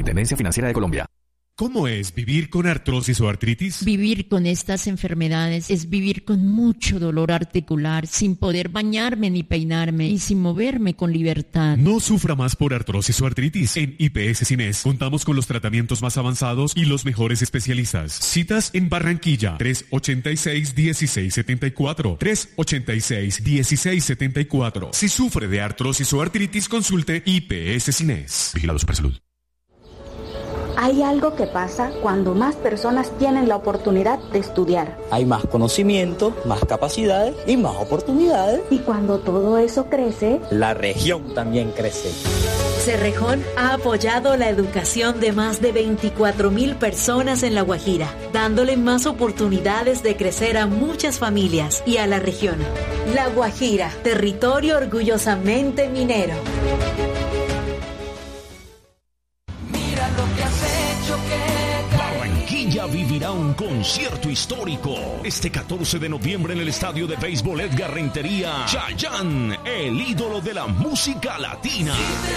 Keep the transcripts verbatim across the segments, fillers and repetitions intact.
Tendencia Financiera de Colombia. ¿Cómo es vivir con artrosis o artritis? Vivir con estas enfermedades es vivir con mucho dolor articular, sin poder bañarme ni peinarme y sin moverme con libertad. No sufra más por artrosis o artritis. En I P S Cines contamos con los tratamientos más avanzados y los mejores especialistas. Citas en Barranquilla, tres ochenta y seis, dieciséis setenta y cuatro, tres ochenta y seis, dieciséis setenta y cuatro. Si sufre de artrosis o artritis, consulte I P S Cines. Vigilado Supersalud. Hay algo que pasa cuando más personas tienen la oportunidad de estudiar. Hay más conocimiento, más capacidades y más oportunidades. Y cuando todo eso crece, la región también crece. Cerrejón ha apoyado la educación de más de veinticuatro mil personas en La Guajira, dándole más oportunidades de crecer a muchas familias y a la región. La Guajira, territorio orgullosamente minero. Barranquilla vivirá un concierto histórico este catorce de noviembre en el estadio de béisbol Edgar Rentería. Chayanne, el ídolo de la música latina,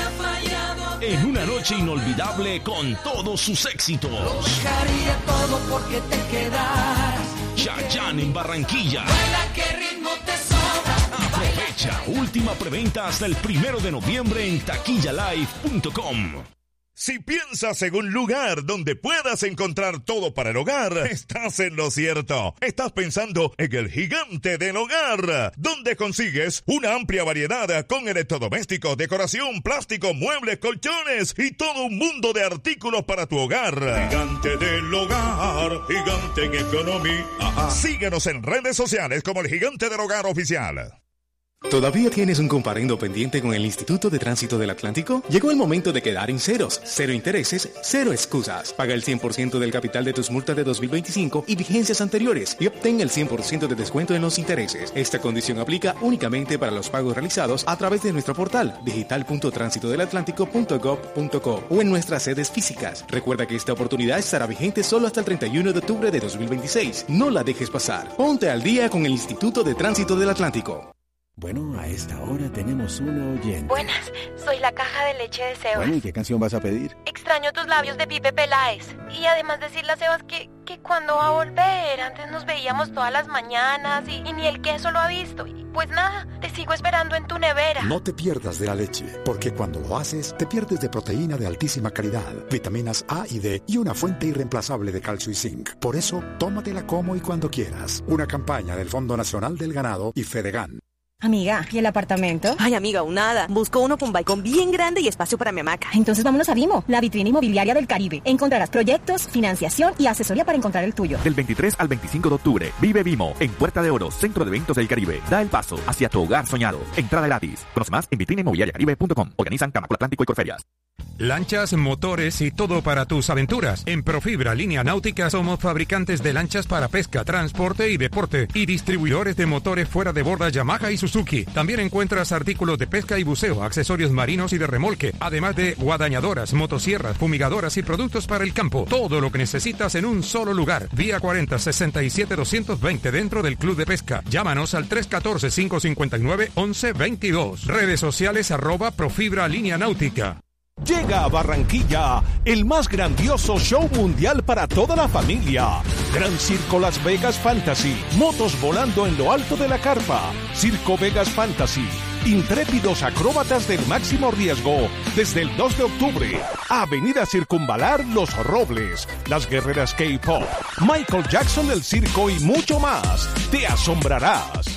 en una noche inolvidable con todos sus éxitos. Lo dejaría todo porque te quedas. Chayanne en Barranquilla. Baila, qué ritmo te sobra. Aprovecha, última preventa hasta el primero de noviembre en taquilla live punto com. Si piensas en un lugar donde puedas encontrar todo para el hogar, estás en lo cierto. Estás pensando en el Gigante del Hogar, donde consigues una amplia variedad con electrodomésticos, decoración, plástico, muebles, colchones y todo un mundo de artículos para tu hogar. Gigante del Hogar, gigante en economía. Ajá. Síguenos en redes sociales como el Gigante del Hogar Oficial. ¿Todavía tienes un comparendo pendiente con el Instituto de Tránsito del Atlántico? Llegó el momento de quedar en ceros, cero intereses, cero excusas. Paga el cien por ciento del capital de tus multas de dos mil veinticinco y vigencias anteriores y obtén el cien por ciento de descuento en los intereses. Esta condición aplica únicamente para los pagos realizados a través de nuestro portal digital punto tránsito del atlántico punto gob punto co o en nuestras sedes físicas. Recuerda que esta oportunidad estará vigente solo hasta el treinta y uno de octubre de dos mil veintiséis. No la dejes pasar. Ponte al día con el Instituto de Tránsito del Atlántico. Bueno, a esta hora tenemos una oyente. Buenas, soy la caja de leche de Sebas. Bueno, ¿y qué canción vas a pedir? Extraño tus labios de Pipe Peláez. Y además decirle a Sebas que, que cuando va a volver. Antes nos veíamos todas las mañanas y, y ni el queso lo ha visto. Y pues nada, te sigo esperando en tu nevera. No te pierdas de la leche, porque cuando lo haces, te pierdes de proteína de altísima calidad, vitaminas A y D y una fuente irreemplazable de calcio y zinc. Por eso, tómatela como y cuando quieras. Una campaña del Fondo Nacional del Ganado y Fedegan. Amiga, ¿y el apartamento? Ay, amiga, aún nada. Busco uno con balcón bien grande y espacio para mi hamaca. Entonces vámonos a Vimo, la vitrina inmobiliaria del Caribe. Encontrarás proyectos, financiación y asesoría para encontrar el tuyo. Del veintitrés al veinticinco de octubre, vive Vimo en Puerta de Oro, Centro de Eventos del Caribe. Da el paso hacia tu hogar soñado. Entrada gratis. Conoce más en vitrina inmobiliaria caribe punto com. Organizan Camacol Atlántico y Corferias. Lanchas, motores y todo para tus aventuras. En Profibra Línea Náutica somos fabricantes de lanchas para pesca, transporte y deporte y distribuidores de motores fuera de borda Yamaha y Suzuki. También encuentras artículos de pesca y buceo, accesorios marinos y de remolque, además de guadañadoras, motosierras, fumigadoras y productos para el campo. Todo lo que necesitas en un solo lugar. Vía cuarenta, sesenta y siete, doscientos veinte dentro del Club de Pesca. Llámanos al tres uno cuatro, cinco cinco nueve, once veintidós. Redes sociales arroba Profibra Línea Náutica. Llega a Barranquilla el más grandioso show mundial para toda la familia. Gran Circo Las Vegas Fantasy, motos volando en lo alto de la carpa. Circo Vegas Fantasy, intrépidos acróbatas del máximo riesgo. Desde el dos de octubre, Avenida Circunvalar Los Robles, las guerreras K-Pop, Michael Jackson del circo y mucho más. Te asombrarás.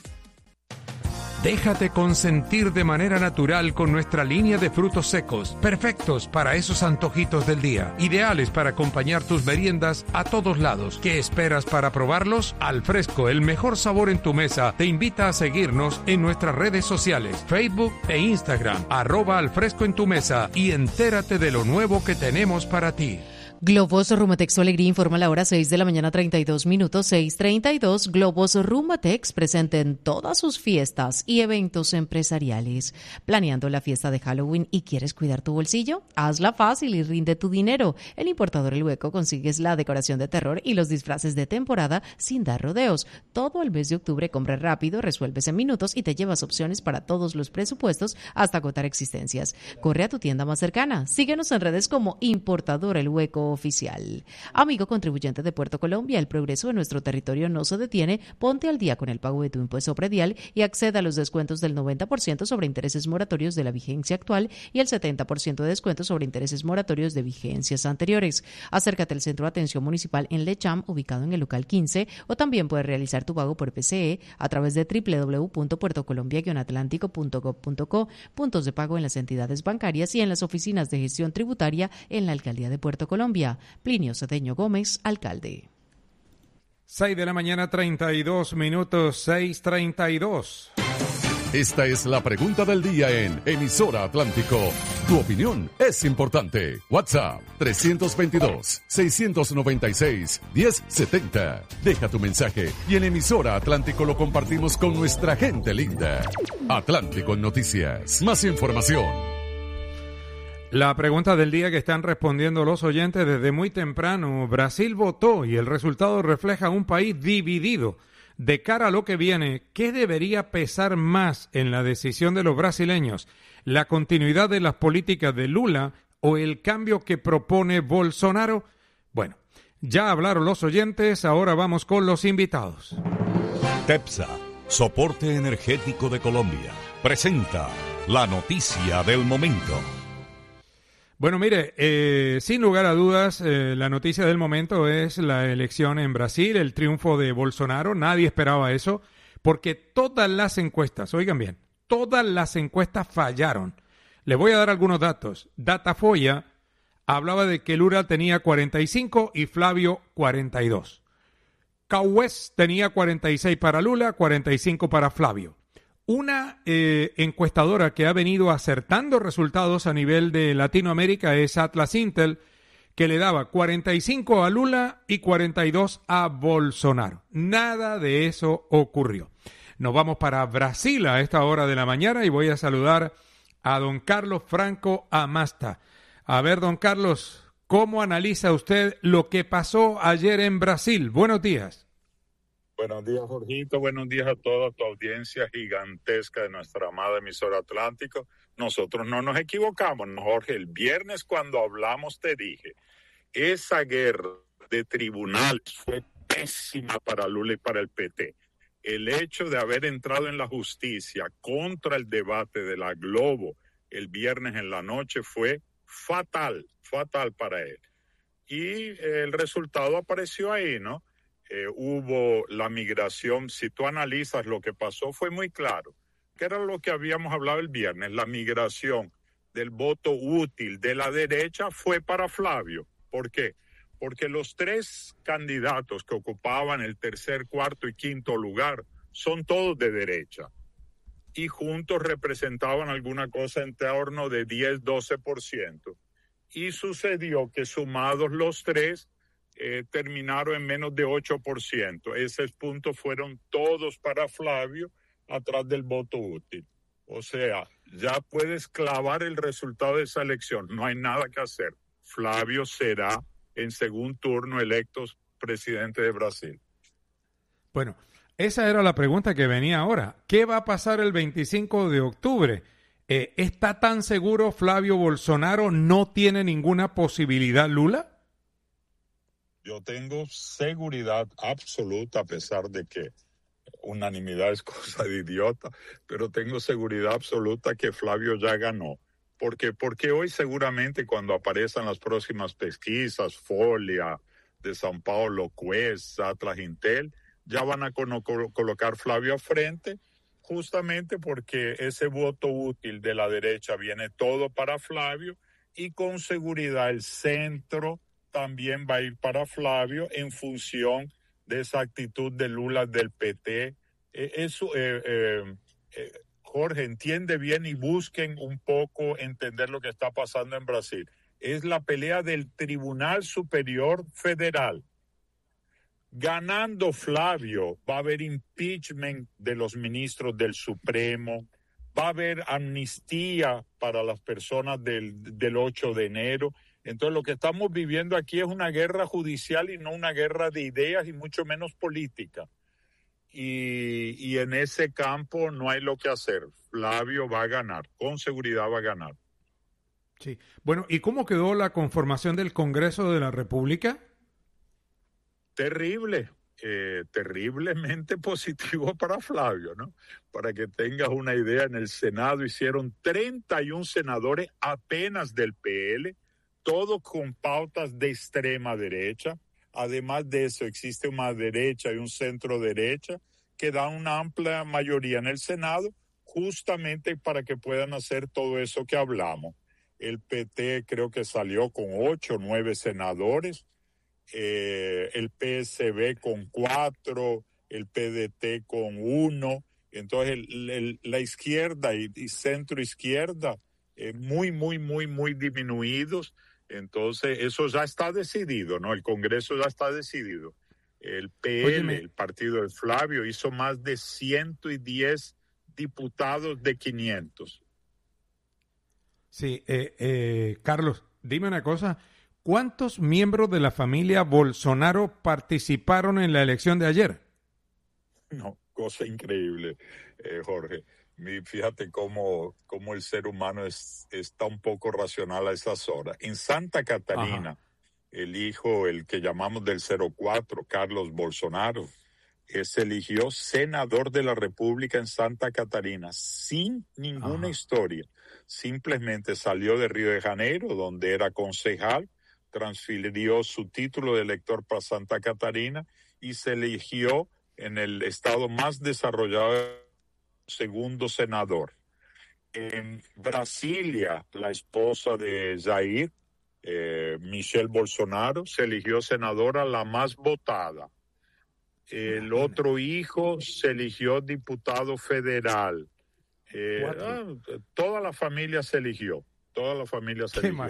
Déjate consentir de manera natural con nuestra línea de frutos secos, perfectos para esos antojitos del día, ideales para acompañar tus meriendas a todos lados. ¿Qué esperas para probarlos? Al Fresco, el mejor sabor en tu mesa, te invita a seguirnos en nuestras redes sociales, Facebook e Instagram, arroba Al Fresco en tu mesa, y entérate de lo nuevo que tenemos para ti. Globos Rumatex Tu Alegría informa la hora seis de la mañana treinta y dos minutos, seis treinta y dos. Globos Rumatex presente en todas sus fiestas y eventos empresariales. ¿Planeando la fiesta de Halloween y quieres cuidar tu bolsillo? Hazla fácil y rinde tu dinero. En Importador El Hueco consigues la decoración de terror y los disfraces de temporada sin dar rodeos. Todo el mes de octubre compra rápido, resuelves en minutos y te llevas opciones para todos los presupuestos hasta agotar existencias. Corre a tu tienda más cercana. Síguenos en redes como Importador El Hueco Oficial. Amigo contribuyente de Puerto Colombia, el progreso de nuestro territorio no se detiene. Ponte al día con el pago de tu impuesto predial y acceda a los descuentos del noventa por ciento sobre intereses moratorios de la vigencia actual y el setenta por ciento de descuento sobre intereses moratorios de vigencias anteriores. Acércate al Centro de Atención Municipal en Lecham, ubicado en el local quince, o también puedes realizar tu pago por P C E a través de doble u doble u doble u punto puertocolombia guion atlántico punto gob punto co, puntos de pago en las entidades bancarias y en las oficinas de gestión tributaria en la Alcaldía de Puerto Colombia. Plinio Cedeño Gómez, alcalde. seis de la mañana, treinta y dos minutos, seis treinta y dos. Esta es la pregunta del día en Emisora Atlántico. Tu opinión es importante. WhatsApp tres veintidós, seiscientos noventa y seis, diez setenta. Deja tu mensaje y en Emisora Atlántico lo compartimos con nuestra gente linda. Atlántico en Noticias. Más información. La pregunta del día que están respondiendo los oyentes desde muy temprano. Brasil votó y el resultado refleja un país dividido. De cara a lo que viene, ¿qué debería pesar más en la decisión de los brasileños? ¿La continuidad de las políticas de Lula o el cambio que propone Bolsonaro? Bueno, ya hablaron los oyentes, ahora vamos con los invitados. TEPSA, Soporte Energético de Colombia, presenta la noticia del momento. Bueno, mire, eh, sin lugar a dudas, eh, la noticia del momento es la elección en Brasil, el triunfo de Bolsonaro. Nadie esperaba eso, porque todas las encuestas, oigan bien, todas las encuestas fallaron. Les voy a dar algunos datos. Datafoya hablaba de que Lula tenía cuarenta y cinco y Flavio cuarenta y dos. Caués tenía cuarenta y seis para Lula, cuarenta y cinco para Flavio. Una eh, encuestadora que ha venido acertando resultados a nivel de Latinoamérica es Atlas Intel, que le daba cuarenta y cinco a Lula y cuarenta y dos a Bolsonaro. Nada de eso ocurrió. Nos vamos para Brasil a esta hora de la mañana y voy a saludar a don Carlos Franco Amasta. A ver, don Carlos, ¿cómo analiza usted lo que pasó ayer en Brasil? Buenos días. Buenos días, Jorgito. Buenos días a toda tu audiencia gigantesca de nuestra amada emisora Atlántico. Nosotros no nos equivocamos, ¿no, Jorge? El viernes cuando hablamos te dije, esa guerra de tribunales fue pésima para Lula y para el P T. El hecho de haber entrado en la justicia contra el debate de la Globo el viernes en la noche fue fatal, fatal para él. Y el resultado apareció ahí, ¿no? Eh, hubo la migración. Si tú analizas lo que pasó, fue muy claro, que era lo que habíamos hablado el viernes, la migración del voto útil de la derecha fue para Flavio. ¿Por qué? Porque los tres candidatos que ocupaban el tercer, cuarto y quinto lugar son todos de derecha y juntos representaban alguna cosa en torno de diez, doce por ciento. Y sucedió que sumados los tres, Eh, terminaron en menos de ocho por ciento. Esos puntos fueron todos para Flavio atrás del voto útil. O sea, ya puedes clavar el resultado de esa elección. No hay nada que hacer. Flavio será en segundo turno electo presidente de Brasil. Bueno, esa era la pregunta que venía ahora. ¿Qué va a pasar el veinticinco de octubre? Eh, ¿Está tan seguro Flavio Bolsonaro? ¿No tiene ninguna posibilidad Lula? Yo tengo seguridad absoluta, a pesar de que unanimidad es cosa de idiota, pero tengo seguridad absoluta que Flavio ya ganó. ¿Por qué? Porque hoy seguramente cuando aparezcan las próximas pesquisas, Folia, de São Paulo, Quest, Atlas Intel, ya van a colo- colocar Flavio a frente, justamente porque ese voto útil de la derecha viene todo para Flavio y con seguridad el centro también va a ir para Flavio en función de esa actitud de Lula del P T. Eh, eso, eh, eh, eh, Jorge, entiende bien y busquen un poco entender lo que está pasando en Brasil. es la pelea del Tribunal Superior Federal. Ganando Flavio, va a haber impeachment de los ministros del Supremo, va a haber amnistía para las personas del, del ocho de enero. Entonces lo que estamos viviendo aquí es una guerra judicial y no una guerra de ideas y mucho menos política. Y, y en ese campo no hay lo que hacer. Flavio va a ganar, con seguridad va a ganar. Sí. Bueno, ¿y cómo quedó la conformación del Congreso de la República? Terrible, eh, terriblemente positivo para Flavio, ¿no? Para que tengas una idea, en el Senado hicieron treinta y un senadores apenas del P L, todos con pautas de extrema derecha. Además de eso, existe una derecha y un centro derecha que dan una amplia mayoría en el Senado, justamente para que puedan hacer todo eso que hablamos. El P T creo que salió con ocho o nueve senadores, eh, el P S B con cuatro, el P D T con uno. Entonces el, el, la izquierda y, y centro izquierda eh, muy, muy, muy, muy disminuidos. Entonces eso ya está decidido, ¿no? El Congreso ya está decidido. El P L, Óyeme. el partido de Flavio, hizo más de ciento diez diputados de quinientos. Sí, eh, eh, Carlos, dime una cosa. ¿Cuántos miembros de la familia Bolsonaro participaron en la elección de ayer? No, cosa increíble, eh, Jorge. Fíjate cómo, cómo el ser humano es, está un poco racional a esas horas. En Santa Catarina, Ajá. el hijo, el que llamamos del cero cuatro, Carlos Bolsonaro, eh, se eligió senador de la República en Santa Catarina sin ninguna Ajá. historia. Simplemente salió de Río de Janeiro, donde era concejal, transfirió su título de elector para Santa Catarina y se eligió en el estado más desarrollado, segundo senador. En Brasilia, la esposa de Jair, eh, Michelle Bolsonaro, se eligió senadora la más votada. El otro hijo se eligió diputado federal. Eh, ah, toda la familia se eligió. Toda la familia se Qué eligió.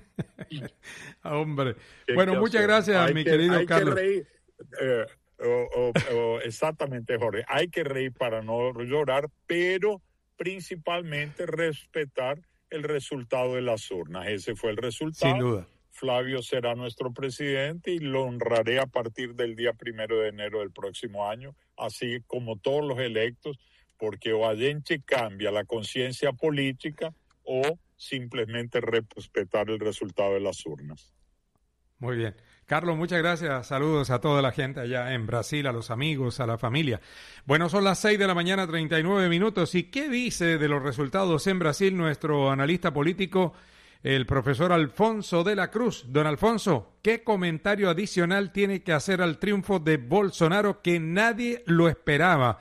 Hombre. Bueno, muchas gracias, hay mi que, querido hay Carlos. Que reír, eh, o, o, o, exactamente, Jorge. Hay que reír para no llorar, pero principalmente respetar el resultado de las urnas. Ese fue el resultado. Sin duda. Flavio será nuestro presidente y lo honraré a partir del día primero de enero del próximo año, así como todos los electos, porque o Allenche cambia la conciencia política o simplemente respetar el resultado de las urnas. Muy bien. Carlos, muchas gracias. Saludos a toda la gente allá en Brasil, a los amigos, a la familia. Bueno, son las seis de la mañana, treinta y nueve minutos. ¿Y qué dice de los resultados en Brasil nuestro analista político, el profesor Alfonso de la Cruz? Don Alfonso, ¿qué comentario adicional tiene que hacer al triunfo de Bolsonaro que nadie lo esperaba?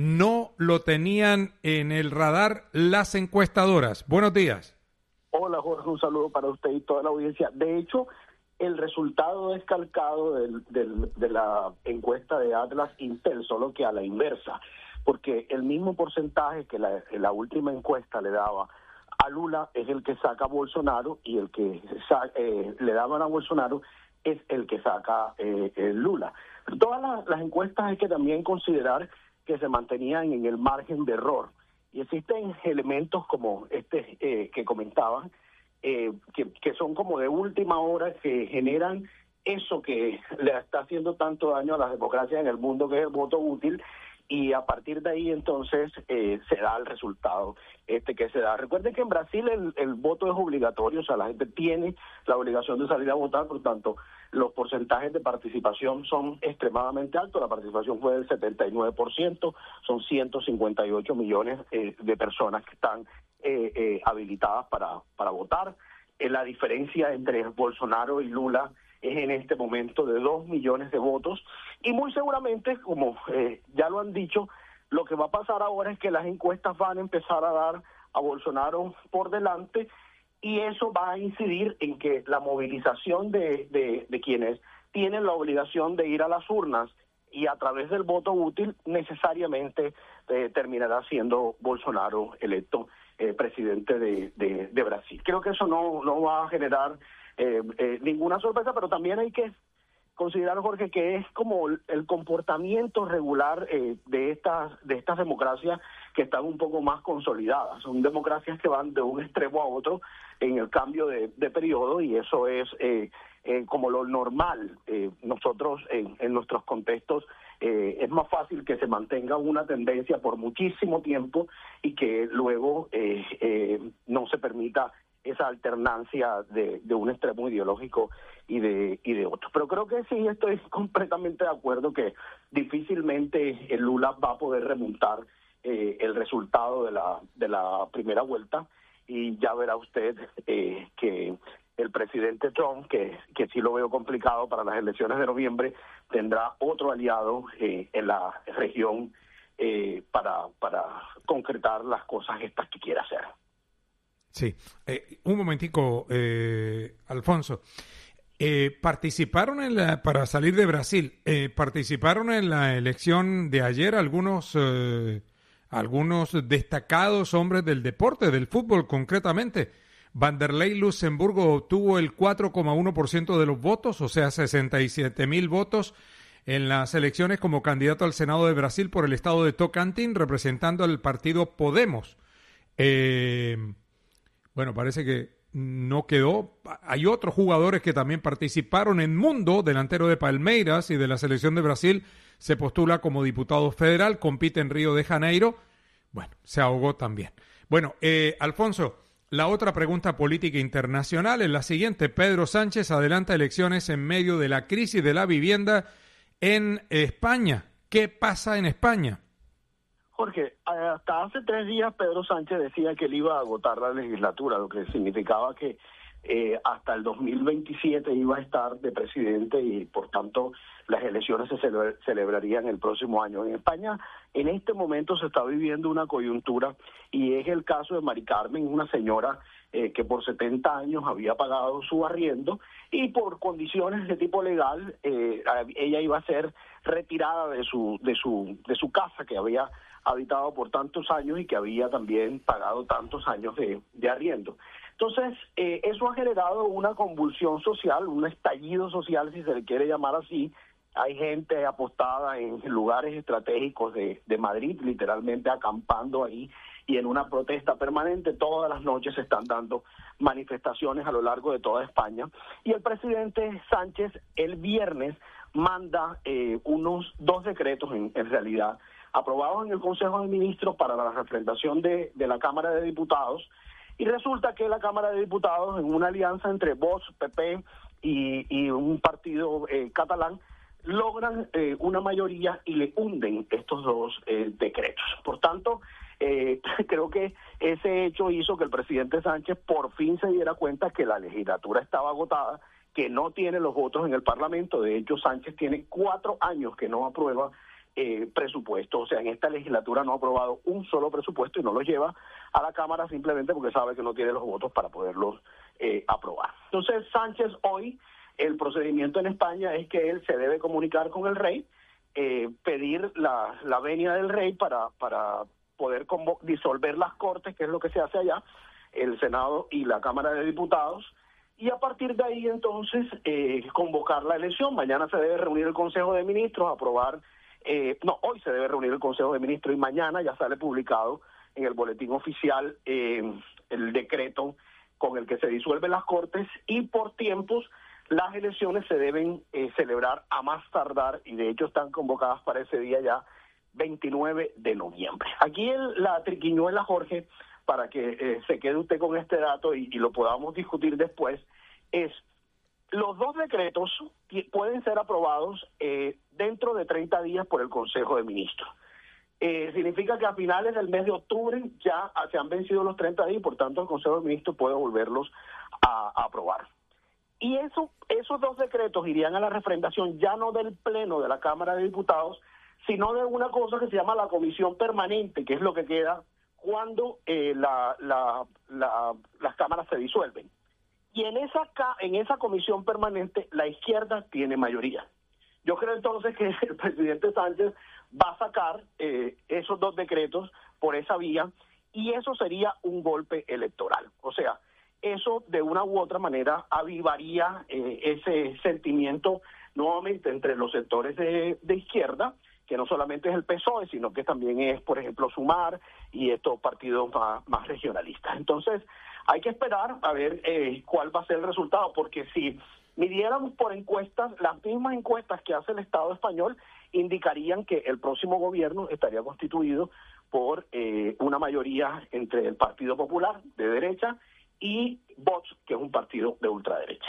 No lo tenían en el radar las encuestadoras. Buenos días. Hola, Jorge, un saludo para usted y toda la audiencia. De hecho, el resultado es calcado del, del, de la encuesta de Atlas Intel, solo que a la inversa, porque el mismo porcentaje que la, la última encuesta le daba a Lula es el que saca a Bolsonaro, y el que sa- eh, le daban a Bolsonaro es el que saca eh, eh, Lula. Pero todas las, las encuestas hay que también considerar que se mantenían en el margen de error, y existen elementos como este eh, que comentaban, eh, que, que son como de última hora, que generan eso que le está haciendo tanto daño a las democracias en el mundo, que es el voto útil, y a partir de ahí entonces eh, se da el resultado este que se da. Recuerden que en Brasil el, el voto es obligatorio, o sea, la gente tiene la obligación de salir a votar, por tanto los porcentajes de participación son extremadamente altos. La participación fue del setenta y nueve por ciento, son ciento cincuenta y ocho millones eh, de personas que están eh, eh, habilitadas para, para votar. Eh, la diferencia entre Bolsonaro y Lula es en este momento de dos millones de votos, y muy seguramente, como eh, ya lo han dicho, lo que va a pasar ahora es que las encuestas van a empezar a dar a Bolsonaro por delante, y eso va a incidir en que la movilización de, de, de quienes tienen la obligación de ir a las urnas y a través del voto útil necesariamente eh, terminará siendo Bolsonaro electo eh, presidente de, de, de Brasil. Creo que eso no, no va a generar eh, eh, ninguna sorpresa, pero también hay que considerar, Jorge, que es como el comportamiento regular eh, de estas de estas democracias que están un poco más consolidadas. Son democracias que van de un extremo a otro en el cambio de, de periodo, y eso es eh, eh, como lo normal. Eh, nosotros, en, en nuestros contextos, eh, es más fácil que se mantenga una tendencia por muchísimo tiempo y que luego eh, eh, no se permita esa alternancia de, de un extremo ideológico y de y de otro. Pero creo que sí, estoy completamente de acuerdo que difícilmente el Lula va a poder remontar eh, el resultado de la de la primera vuelta, y ya verá usted eh, que el presidente Trump, que, que sí lo veo complicado para las elecciones de noviembre, tendrá otro aliado eh, en la región eh, para, para concretar las cosas estas que quiera hacer. Sí, eh, un momentico, eh, Alfonso. Eh, participaron en la, para salir de Brasil, eh, participaron en la elección de ayer algunos eh, algunos destacados hombres del deporte, del fútbol concretamente. Vanderlei Luxemburgo obtuvo el cuatro coma uno por ciento de los votos, o sea, sesenta y siete mil votos en las elecciones como candidato al Senado de Brasil por el estado de Tocantins, representando al partido Podemos. Eh... Bueno, parece que no quedó. Hay otros jugadores que también participaron. En Mundo, delantero de Palmeiras y de la selección de Brasil, se postula como diputado federal, compite en Río de Janeiro. Bueno, se ahogó también. Bueno, eh, Alfonso, la otra pregunta política internacional es la siguiente. Pedro Sánchez adelanta elecciones en medio de la crisis de la vivienda en España. ¿Qué pasa en España? Jorge, hasta hace tres días Pedro Sánchez decía que él iba a agotar la legislatura, lo que significaba que eh, hasta el dos mil veintisiete iba a estar de presidente y por tanto las elecciones se celebra- celebrarían el próximo año. En España en este momento se está viviendo una coyuntura, y es el caso de Mari Carmen, una señora eh, que por setenta años había pagado su arriendo y por condiciones de tipo legal eh, ella iba a ser retirada de su de su de su casa que había habitado por tantos años y que había también pagado tantos años de, de arriendo. Entonces, eh, eso ha generado una convulsión social, un estallido social, si se le quiere llamar así. Hay gente apostada en lugares estratégicos de, de Madrid, literalmente acampando ahí, y en una protesta permanente. Todas las noches se están dando manifestaciones a lo largo de toda España. Y el presidente Sánchez el viernes manda eh, unos dos decretos, en, en realidad, aprobados en el Consejo de Ministros para la refrendación de, de la Cámara de Diputados, y resulta que la Cámara de Diputados, en una alianza entre Vox, P P y, y un partido eh, catalán, logran eh, una mayoría y le hunden estos dos eh, decretos. Por tanto, eh, creo que ese hecho hizo que el presidente Sánchez por fin se diera cuenta que la legislatura estaba agotada, que no tiene los votos en el Parlamento. De hecho, Sánchez tiene cuatro años que no aprueba Eh, presupuesto, o sea, en esta legislatura no ha aprobado un solo presupuesto y no lo lleva a la Cámara simplemente porque sabe que no tiene los votos para poderlos eh, aprobar. Entonces, Sánchez hoy, el procedimiento en España es que él se debe comunicar con el rey, eh, pedir la, la venia del rey para, para poder convo- disolver las Cortes, que es lo que se hace allá, el Senado y la Cámara de Diputados, y a partir de ahí entonces eh, convocar la elección. Mañana se debe reunir el Consejo de Ministros, aprobar Eh, no, hoy se debe reunir el Consejo de Ministros y mañana ya sale publicado en el boletín oficial eh, el decreto con el que se disuelven las Cortes, y por tiempos las elecciones se deben eh, celebrar a más tardar, y de hecho están convocadas para ese día ya, veintinueve de noviembre. Aquí el, la triquiñuela, Jorge, para que eh, se quede usted con este dato y, y lo podamos discutir después, es: los dos decretos pueden ser aprobados eh, dentro de treinta días por el Consejo de Ministros. Eh, significa que a finales del mes de octubre ya se han vencido los treinta días y por tanto el Consejo de Ministros puede volverlos a, a aprobar. Y eso, esos dos decretos irían a la refrendación ya no del Pleno de la Cámara de Diputados, sino de una cosa que se llama la Comisión Permanente, que es lo que queda cuando eh, la, la, la, las cámaras se disuelven. Y en esa en esa comisión permanente la izquierda tiene mayoría. Yo creo entonces que el presidente Sánchez va a sacar eh, esos dos decretos por esa vía, y eso sería un golpe electoral. O sea, eso de una u otra manera avivaría eh, ese sentimiento nuevamente entre los sectores de, de izquierda, que no solamente es el P S O E, sino que también es, por ejemplo, Sumar y estos partidos más, más regionalistas. Entonces, hay que esperar a ver eh, cuál va a ser el resultado, porque si midiéramos por encuestas, las mismas encuestas que hace el Estado español indicarían que el próximo gobierno estaría constituido por eh, una mayoría entre el Partido Popular, de derecha, y Vox, que es un partido de ultraderecha.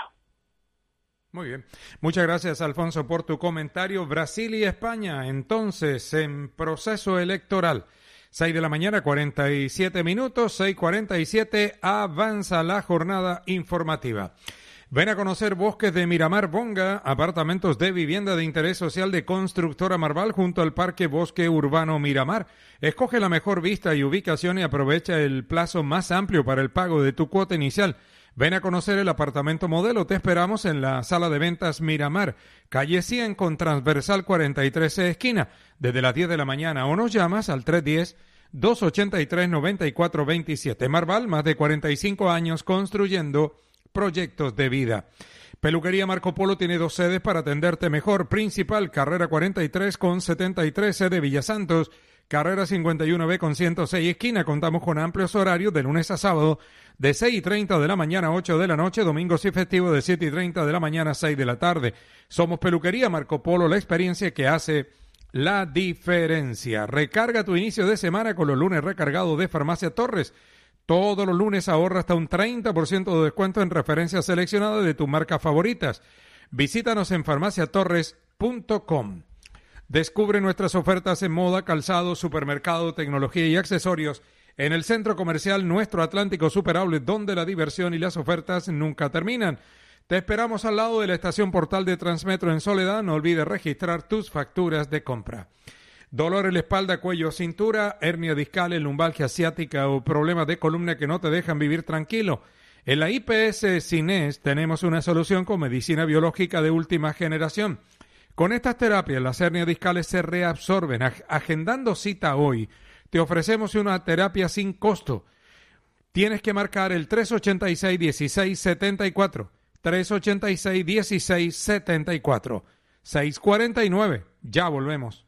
Muy bien. Muchas gracias, Alfonso, por tu comentario. Brasil y España, entonces, en proceso electoral. seis de la mañana, cuarenta y siete minutos, seis cuarenta y siete, avanza la jornada informativa. Ven a conocer Bosques de Miramar Bonga, apartamentos de vivienda de interés social de Constructora Marval junto al Parque Bosque Urbano Miramar. Escoge la mejor vista y ubicación y aprovecha el plazo más amplio para el pago de tu cuota inicial. Ven a conocer el apartamento modelo. Te esperamos en la sala de ventas Miramar, calle cien con transversal cuarenta y tres C esquina, desde las diez de la mañana, o nos llamas al tres uno cero, dos ocho tres, nueve cuatro dos siete. Marval, más de cuarenta y cinco años construyendo proyectos de vida. Peluquería Marco Polo tiene dos sedes para atenderte mejor. Principal, carrera cuarenta y tres con setenta y tres, sede Villa Santos, carrera cincuenta y uno B con ciento seis, esquina. Contamos con amplios horarios de lunes a sábado, de seis y treinta de la mañana a ocho de la noche, domingos y festivos de siete y treinta de la mañana a seis de la tarde. Somos Peluquería Marco Polo, la experiencia que hace la diferencia. Recarga tu inicio de semana con los lunes recargados de Farmacia Torres. Todos los lunes ahorra hasta un treinta por ciento de descuento en referencias seleccionadas de tus marcas favoritas. Visítanos en farmacia torres punto com. Descubre nuestras ofertas en moda, calzado, supermercado, tecnología y accesorios en el Centro Comercial Nuestro Atlántico Super Outlet, donde la diversión y las ofertas nunca terminan. Te esperamos al lado de la estación Portal de Transmetro en Soledad. No olvides registrar tus facturas de compra. Dolor en la espalda, cuello, cintura, hernia discal, lumbalgia asiática o problemas de columna que no te dejan vivir tranquilo. En la I P S Cines tenemos una solución con medicina biológica de última generación. Con estas terapias las hernias discales se reabsorben. Agendando cita hoy, te ofrecemos una terapia sin costo. Tienes que marcar el tres ocho seis, uno seis siete cuatro, tres ocho seis, uno seis siete cuatro, seis cuarenta y nueve. Ya volvemos.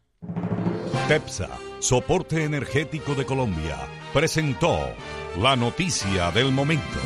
TEPSA, Soporte Energético de Colombia, presentó la noticia del momento.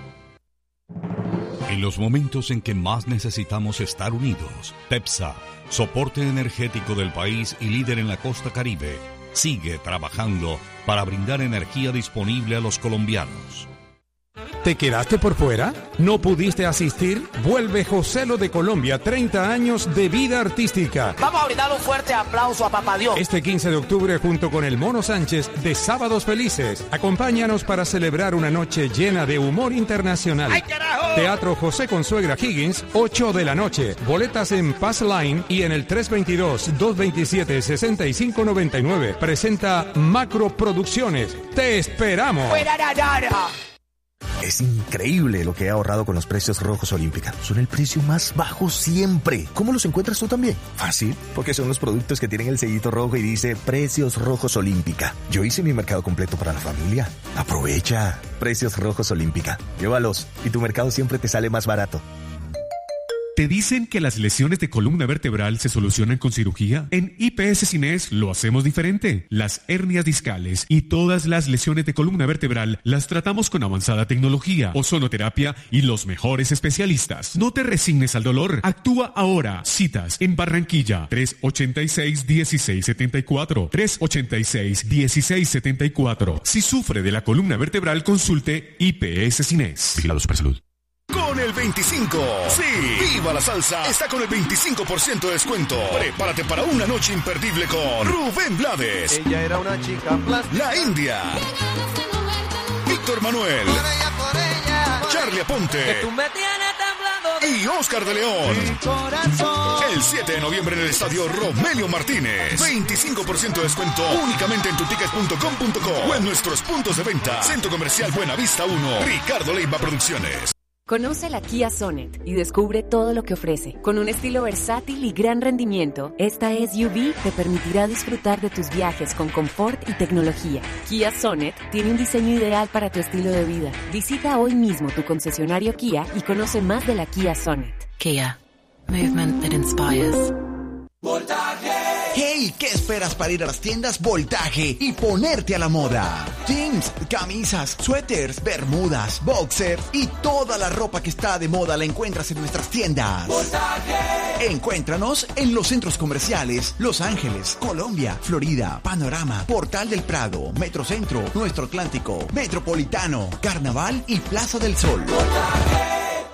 En los momentos en que más necesitamos estar unidos, TEPSA, Soporte Energético del país y líder en la costa Caribe, sigue trabajando para brindar energía disponible a los colombianos. ¿Te quedaste por fuera? ¿No pudiste asistir? Vuelve Joselo de Colombia, treinta años de vida artística. Vamos a brindar un fuerte aplauso a Papá Dios. Este quince de octubre junto con el Mono Sánchez de Sábados Felices. Acompáñanos para celebrar una noche llena de humor internacional. ¡Ay, carajo! Teatro José Consuegra Higgins, ocho de la noche. Boletas en Pass Line y en el tres dos dos, dos dos siete, seis cinco nueve nueve. Presenta Macro Producciones. ¡Te esperamos! ¡Fuera, ra, ra, ra! Es increíble lo que he ahorrado con los precios rojos Olímpica. Son el precio más bajo siempre. ¿Cómo los encuentras tú también? Fácil, porque son los productos que tienen el sellito rojo y dice Precios Rojos Olímpica. Yo hice mi mercado completo para la familia. Aprovecha. Precios Rojos Olímpica. Llévalos y tu mercado siempre te sale más barato. ¿Te dicen que las lesiones de columna vertebral se solucionan con cirugía? En I P S Cines lo hacemos diferente. Las hernias discales y todas las lesiones de columna vertebral las tratamos con avanzada tecnología, ozonoterapia y los mejores especialistas. No te resignes al dolor. Actúa ahora. Citas en Barranquilla. tres ocho seis, uno seis siete cuatro. tres ocho seis, uno seis siete cuatro. Si sufre de la columna vertebral, consulte I P S Cines. Vigilado Supersalud. Con el veinticinco. Sí, Viva la Salsa está con el veinticinco por ciento de descuento. Prepárate para una noche imperdible con Rubén Blades. Ella era una chica plástica. La India. Víctor Manuel. Por ella, por ella, por Charlie Aponte. Que tú me tienes temblando. Y Oscar de León. Mi corazón. El siete de noviembre en el estadio Romelio Martínez. veinticinco por ciento de descuento únicamente en tutickets punto com punto co o en nuestros puntos de venta. Centro Comercial Buenavista uno. Ricardo Leiva Producciones. Conoce la Kia Sonet y descubre todo lo que ofrece. Con un estilo versátil y gran rendimiento, esta S U V te permitirá disfrutar de tus viajes con confort y tecnología. Kia Sonet tiene un diseño ideal para tu estilo de vida. Visita hoy mismo tu concesionario Kia y conoce más de la Kia Sonet. Kia. Movement that inspires. Hey, ¿qué esperas para ir a las tiendas Voltaje y ponerte a la moda? Jeans, camisas, suéteres, bermudas, boxers y toda la ropa que está de moda la encuentras en nuestras tiendas. Voltaje. Encuéntranos en los centros comerciales Los Ángeles, Colombia, Florida, Panorama, Portal del Prado, Metrocentro, Nuestro Atlántico, Metropolitano, Carnaval y Plaza del Sol. Voltaje.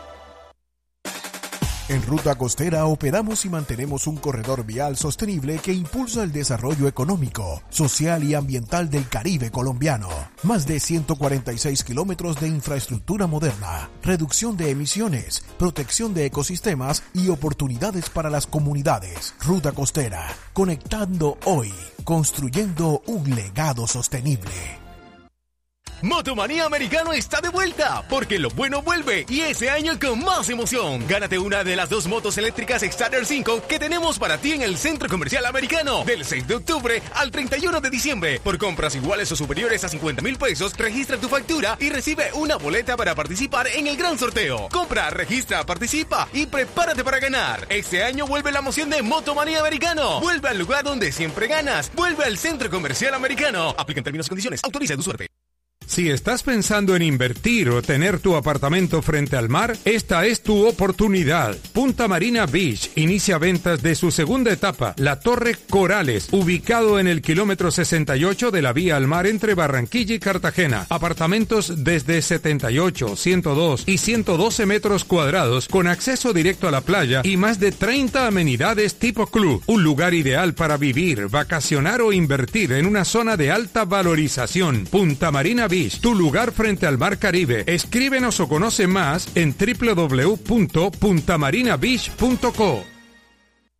En Ruta Costera operamos y mantenemos un corredor vial sostenible que impulsa el desarrollo económico, social y ambiental del Caribe colombiano. Más de ciento cuarenta y seis kilómetros de infraestructura moderna, reducción de emisiones, protección de ecosistemas y oportunidades para las comunidades. Ruta Costera, conectando hoy, construyendo un legado sostenible. Motomanía Americano está de vuelta, porque lo bueno vuelve y ese año con más emoción. Gánate una de las dos motos eléctricas Starter cinco que tenemos para ti en el Centro Comercial Americano del seis de octubre al treinta y uno de diciembre. Por compras iguales o superiores a cincuenta mil pesos, registra tu factura y recibe una boleta para participar en el gran sorteo. Compra, registra, participa y prepárate para ganar. Este año vuelve la emoción de Motomanía Americano. Vuelve al lugar donde siempre ganas. Vuelve al Centro Comercial Americano. Aplican términos y condiciones. Autoriza tu suerte. Si estás pensando en invertir o tener tu apartamento frente al mar, esta es tu oportunidad. Punta Marina Beach inicia ventas de su segunda etapa, la Torre Corales, ubicado en el kilómetro sesenta y ocho de la vía al mar entre Barranquilla y Cartagena. Apartamentos desde setenta y ocho, ciento dos y ciento doce metros cuadrados con acceso directo a la playa y más de treinta amenidades tipo club. Un lugar ideal para vivir, vacacionar o invertir en una zona de alta valorización. Punta Marina Beach, tu lugar frente al mar Caribe. Escríbenos o conoce más en doble u doble u doble u punto punta marina beach punto co.